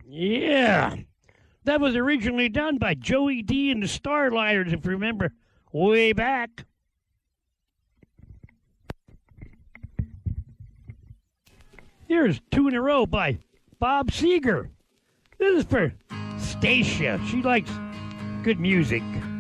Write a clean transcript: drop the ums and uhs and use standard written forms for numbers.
Yeah. That was originally done by Joey D and the Starliners, if you remember, way back. Here's two in a row by Bob Seger. This is for Stacia. She likes good music.